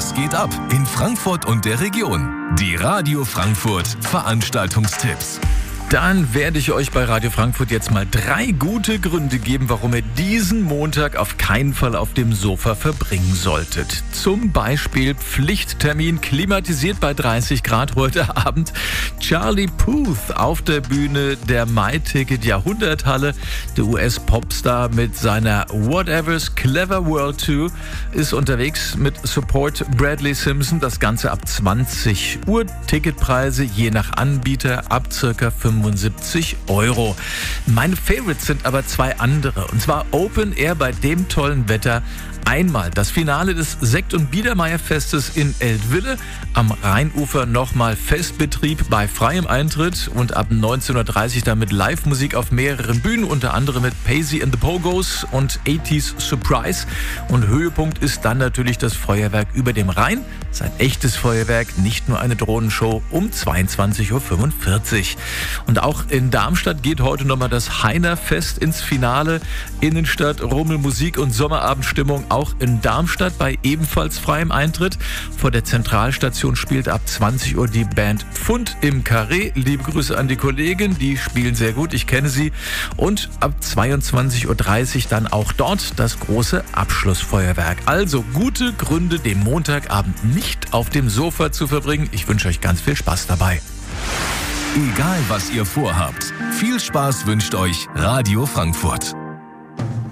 Was geht ab in Frankfurt und der Region? Die Radio Frankfurt Veranstaltungstipps. Dann werde ich euch bei Radio Frankfurt jetzt mal 3 gute Gründe geben, warum ihr diesen Montag auf keinen Fall auf dem Sofa verbringen solltet. Zum Beispiel Pflichttermin, klimatisiert bei 30 Grad heute Abend. Charlie Puth auf der Bühne der MyTicket Jahrhunderthalle. Der US-Popstar mit seiner Whatever's Clever World 2 ist unterwegs mit Support Bradley Simpson. Das Ganze ab 20 Uhr. Ticketpreise je nach Anbieter ab ca. 75 €. Meine Favorites sind aber 2 andere. Und zwar Open Air bei dem tollen Wetter. Einmal das Finale des Sekt- und Biedermeierfestes in Eltville. Am Rheinufer nochmal Festbetrieb bei freiem Eintritt und ab 19:30 Uhr dann mit Live-Musik auf mehreren Bühnen, unter anderem mit Paisley and the Pogos und 80s Surprise. Und Höhepunkt ist dann natürlich das Feuerwerk über dem Rhein. Das ist ein echtes Feuerwerk, nicht nur eine Drohnenshow um 22:45 Uhr. Und auch in Darmstadt geht heute nochmal das Heinerfest ins Finale. Innenstadt, Rummel, Musik und Sommerabendstimmung auch in Darmstadt bei ebenfalls freiem Eintritt. Vor der Zentralstation spielt ab 20 Uhr die Band Pfund im Carré. Liebe Grüße an die Kollegen, die spielen sehr gut, ich kenne sie. Und ab 22:30 Uhr dann auch dort das große Abschlussfeuerwerk. Also gute Gründe, den Montagabend nicht auf dem Sofa zu verbringen. Ich wünsche euch ganz viel Spaß dabei. Egal was ihr vorhabt, viel Spaß wünscht euch Radio Frankfurt.